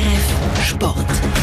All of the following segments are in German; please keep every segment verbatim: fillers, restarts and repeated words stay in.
F Sport.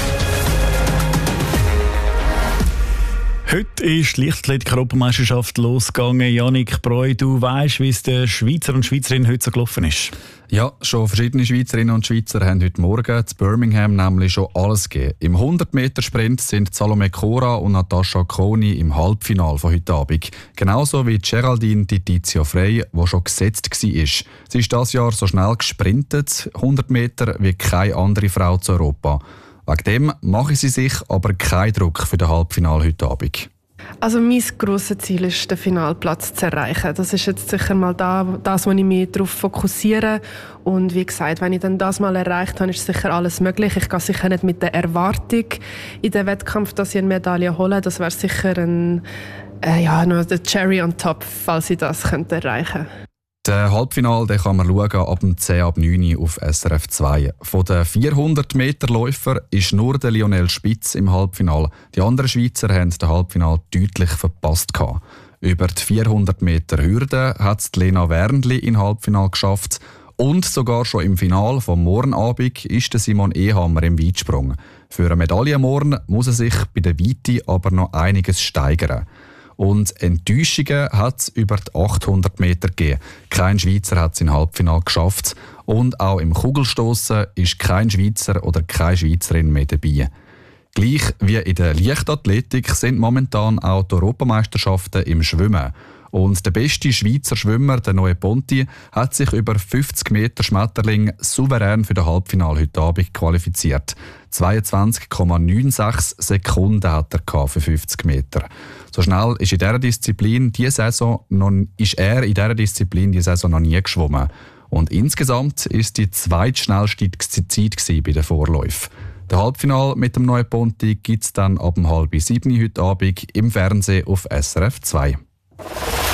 Heute ist die Leichtathletik-Europameisterschaft losgegangen. Jannik Breu, du weißt, wie es den Schweizer und Schweizerinnen heute so gelaufen ist? Ja, schon verschiedene Schweizerinnen und Schweizer haben heute Morgen in Birmingham nämlich schon alles gegeben. Im hundert-Meter-Sprint sind Salome Cora und Natascha Coni im Halbfinale von heute Abend. Genauso wie Geraldine Di Tizio Frey, die schon gesetzt war. Sie ist dieses Jahr so schnell gesprintet, hundert Meter, wie keine andere Frau zu Europa. Wegen dem machen sie sich aber keinen Druck für das Halbfinale heute Abend. Also mein grosses Ziel ist, den Finalplatz zu erreichen. Das ist jetzt sicher mal das, wo ich mich darauf fokussiere. Und wie gesagt, wenn ich dann das mal erreicht habe, ist sicher alles möglich. Ich gehe sicher nicht mit der Erwartung in den Wettkampf, dass ich eine Medaille hole. Das wäre sicher ein, äh, ja, nur der Cherry on top, falls ich das könnte erreichen könnte. Das Halbfinale den kann man schauen, ab dem zehn ab neun auf S R F zwei. Von den vierhundert-Meter-Läufern ist nur der Lionel Spitz im Halbfinale. Die anderen Schweizer haben das Halbfinale deutlich verpasst. Über die vierhundert-Meter-Hürde hat Lena Wernli in Halbfinale geschafft. Und sogar schon im Finale vom Morgenabend ist Simon Ehammer im Weitsprung. Für eine Medaille morgen muss er sich bei der Weite aber noch einiges steigern. Und Enttäuschungen hat es über die achthundert Meter gegeben. Kein Schweizer hat es im Halbfinale geschafft. Und auch im Kugelstossen ist kein Schweizer oder keine Schweizerin mehr dabei. Gleich wie in der Leichtathletik sind momentan auch die Europameisterschaften im Schwimmen. Und der beste Schweizer Schwimmer, der Noe Ponti, hat sich über fünfzig Meter Schmetterling souverän für das Halbfinale heute Abend qualifiziert. zweiundzwanzig Komma sechsundneunzig Sekunden hat er für fünfzig Meter. So schnell ist, in dieser Disziplin die Saison noch, ist er in dieser Disziplin die Saison noch nie geschwommen. Und insgesamt ist die zweitschnellste Zeit bei den Vorläufen. Das Halbfinale mit dem Noe Ponti gibt es dann ab halb sieben heute Abend im Fernsehen auf S R F zwei.